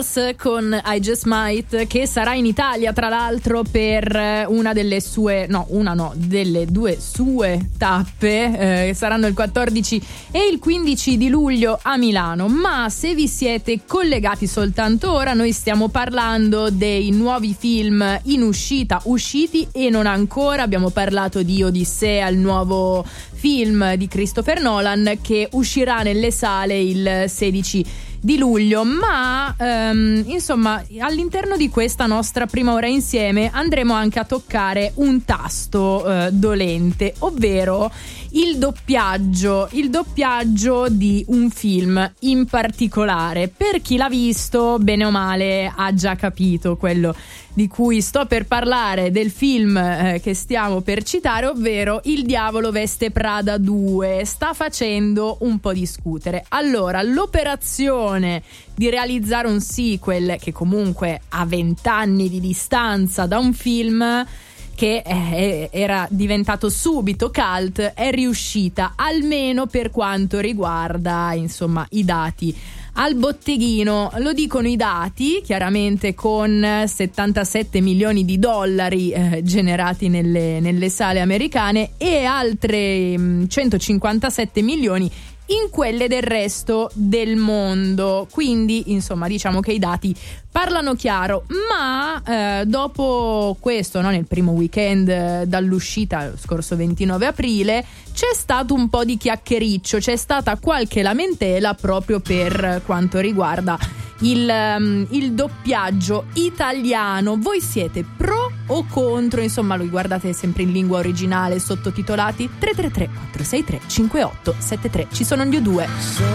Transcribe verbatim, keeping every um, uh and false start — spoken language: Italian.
Thomas con I Just Might, che sarà in Italia tra l'altro per una delle sue, no una no, delle due sue tappe, eh, saranno il quattordici e il quindici di luglio a Milano. Ma se vi siete collegati soltanto ora, noi stiamo parlando dei nuovi film in uscita, usciti e non ancora. Abbiamo parlato di Odissea, il nuovo film di Christopher Nolan che uscirà nelle sale il sedici di luglio, ma um, insomma all'interno di questa nostra prima ora insieme andremo anche a toccare un tasto uh, dolente, ovvero il doppiaggio, il doppiaggio di un film in particolare. Per chi l'ha visto, bene o male, ha già capito quello di cui sto per parlare, del film eh, che stiamo per citare, ovvero Il diavolo veste Prada due. Sta facendo un po' discutere. Allora, l'operazione di realizzare un sequel che comunque ha vent'anni di distanza da un film che eh, era diventato subito cult, è riuscita, almeno per quanto riguarda insomma i dati al botteghino. Lo dicono i dati, chiaramente, con settantasette milioni di dollari eh, generati nelle, nelle sale americane e altre mh, centocinquantasette milioni in quelle del resto del mondo. Quindi insomma diciamo che i dati parlano chiaro, ma eh, dopo questo, no, nel primo weekend eh, dall'uscita, lo scorso ventinove aprile, c'è stato un po' di chiacchiericcio, c'è stata qualche lamentela proprio per quanto riguarda il, um, il doppiaggio italiano. Voi siete pro o contro? Insomma, lo guardate sempre in lingua originale, sottotitolati? Tre tre tre quattro sei tre cinque otto sette tre. Ci sono gli U due.